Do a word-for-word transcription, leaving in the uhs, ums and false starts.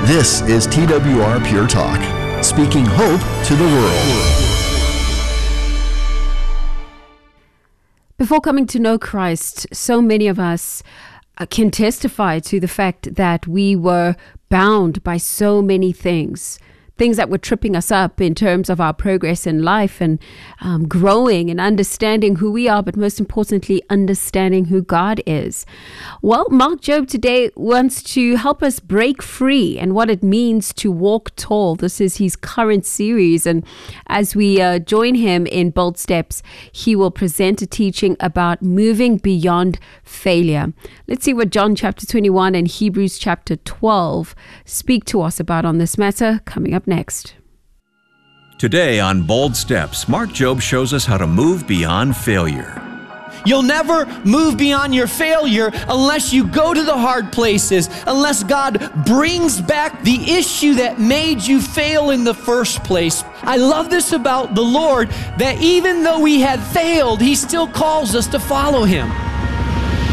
This is T W R Pure Talk, speaking hope to the world. Before coming to know Christ, so many of us uh, can testify to the fact that we were bound by so many things. Things that were tripping us up in terms of our progress in life and um, growing and understanding who we are, but most importantly, understanding who God is. Well, Mark Jobe today wants to help us break free and what it means to walk tall. This is his current series. And as we uh, join him in Bold Steps, he will present a teaching about moving beyond failure. Let's see what John chapter twenty-one and Hebrews chapter twelve speak to us about on this matter coming up next. Today on Bold Steps, Mark Jobe shows us how to move beyond failure. You'll never move beyond your failure unless you go to the hard places, unless God brings back the issue that made you fail in the first place. I love this about the Lord, that even though we had failed, He still calls us to follow Him.